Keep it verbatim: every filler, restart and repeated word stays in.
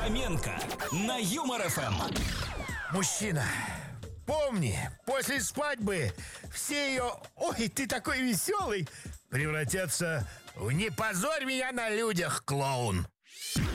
Фоменко на Юмор эф эм. Мужчина, помни, после свадьбы все ее «Ой, ты такой веселый» превратятся в «Не позорь меня на людях, клоун».